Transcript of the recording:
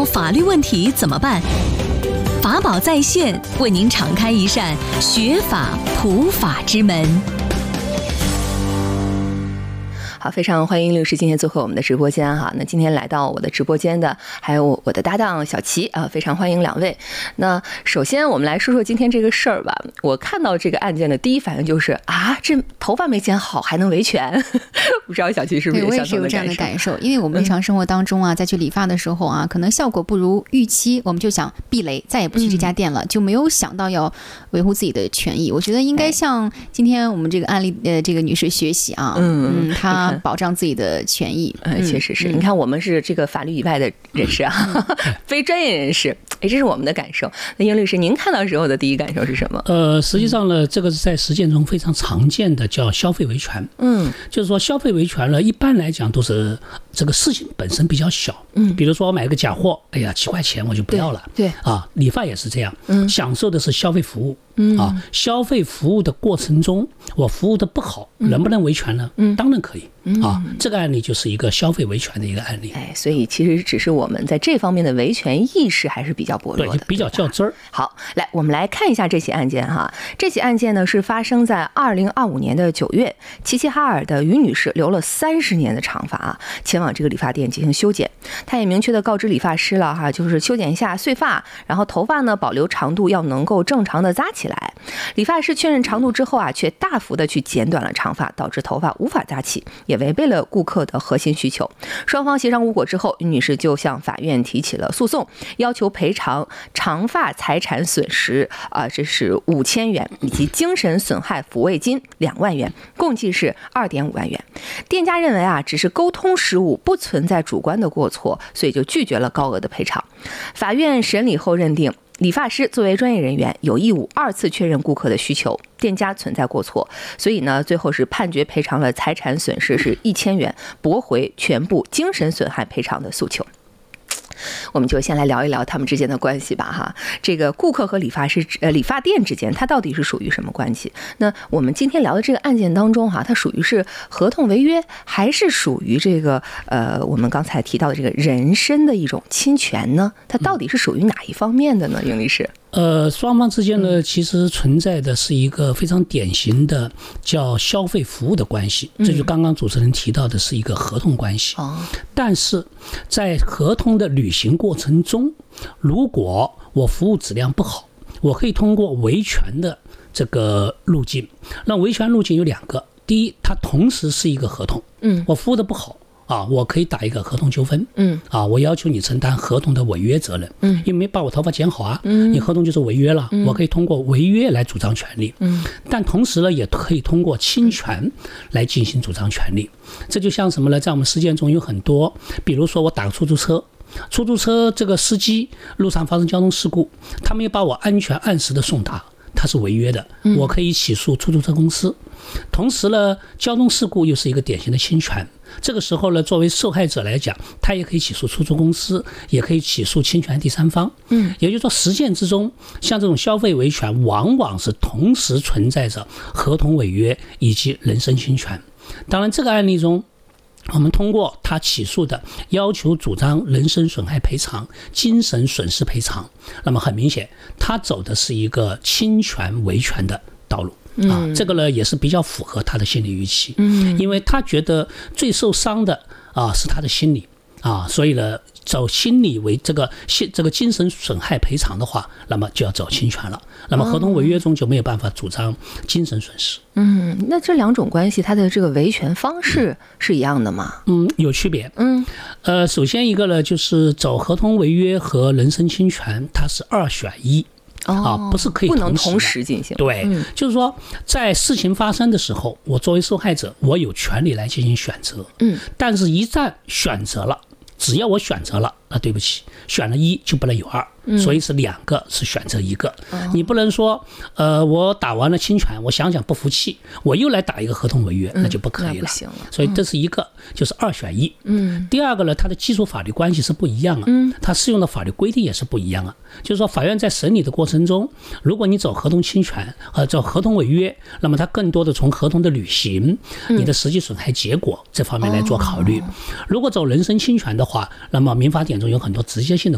到法律问题怎么办？法宝在线为您敞开一扇学法普法之门。 好，非常欢迎律师今天做客我们的直播间哈。那今天来到我的直播间的还有我的搭档小齐啊，非常欢迎两位。那首先我们来说说今天这个事儿吧。我看到这个案件的第一反应就是啊，这头发没剪好还能维权？不知道小齐是不是也相同的感受？ 对，我也是有这样的感受。因为我们日常生活当中啊，再去理发的时候啊，可能效果不如预期，我们就想避雷，再也不去这家店了，就没有想到要维护自己的权益。我觉得应该向今天我们这个案例这个女士学习啊，她保障自己的权益。 确实是。你看我们是这个法律以外的人士啊，非专业人士，这是我们的感受。那英律师，您看到时候的第一感受是什么？ 实际上呢，这个是在实践中非常常见的，叫消费维权。就是说消费维权呢，一般来讲都是这个事情本身比较小。比如说我买个假货，哎呀，几块钱我就不要了。 对啊，理发也是这样。享受的是消费服务。消费服务的过程中，我服务的不好，能不能维权呢？当然可以。这个案例就是一个消费维权的一个案例。 所以其实只是我们在这方面的维权意识还是比较薄弱的， 对，比较较真儿。 好，来我们来看一下这起案件哈。这起案件呢是发生在2025年的9月，齐齐哈尔的于女士留了30年的长发啊，前往这个理发店进行修剪。她也明确的告知理发师了哈，就是修剪一下碎发，然后头发呢保留长度要能够正常的扎起来。理发师确认长度之后啊，却大幅的去剪短了长发，导致头发无法扎起，也违背了顾客的核心需求。双方协商无果之后，于女士就向法院提起了诉讼，要求赔偿长发财产损失这是5000元，以及精神损害抚慰金2万元，共计是2.5万元。店家认为啊，只是沟通失误，不存在主观的过错，所以就拒绝了高额的赔偿。法院审理后认定，理发师作为专业人员，有义务2次确认顾客的需求，店家存在过错，所以呢，最后是判决赔偿了财产损失是1000元，驳回全部精神损害赔偿的诉求。我们就先来聊一聊他们之间的关系吧哈。这个顾客和理发师理发店之间，它到底是属于什么关系？那我们今天聊的这个案件当中哈，它属于是合同违约，还是属于这个我们刚才提到的这个人身的一种侵权呢？它到底是属于哪一方面的呢？英律师？ 双方之间呢，其实存在的是一个非常典型的叫消费服务的关系，这就刚刚主持人提到的是一个合同关系。但是在合同的履行过程中，如果我服务质量不好，我可以通过维权的这个路径。那维权路径有2个，第一，它同时是一个合同，我服务的不好我可以打一个合同纠纷，我要求你承担合同的违约责任，因为没把我头发剪好啊，你合同就是违约了，我可以通过违约来主张权利，但同时呢，也可以通过侵权来进行主张权利。这就像什么呢？在我们实践中有很多，比如说我打个出租车这个司机路上发生交通事故，他没有把我安全按时的送达，他是违约的，我可以起诉出租车公司。同时呢，交通事故又是一个典型的侵权，这个时候呢，作为受害者来讲，他也可以起诉出租公司，也可以起诉侵权第三方。也就是说，实践之中，像这种消费维权，往往是同时存在着合同违约以及人身侵权。当然，这个案例中，我们通过他起诉的要求主张人身损害赔偿、精神损失赔偿，那么很明显，他走的是一个侵权维权的道路。这个呢也是比较符合他的心理预期，因为他觉得最受伤的是他的心理所以呢走心理为这个精神损害赔偿的话，那么就要走侵权了，那么合同违约中就没有办法主张精神损失。 那这2种关系它的这个维权方式是一样的吗？ 有区别。首先一个呢就是走合同违约和人身侵权，它是2选1。不是可以不能同时进行。 对，就是说在事情发生的时候，我作为受害者，我有权利来进行选择。但是一旦选择了，只要我选择了，那对不起，选了1就不能有2，所以是2个是选择1个。你不能说我打完了侵权，我想不服气，我又来打一个合同违约，那就不可以了。所以这是一个，就是2选1。第二个呢，它的基础法律关系是不一样它适用的法律规定也是不一样就是说法院在审理的过程中，如果你走合同侵权走合同违约，那么它更多的从合同的履行、你的实际损害结果这方面来做考虑。如果走人身侵权的话，那么民法典中有很多直接性的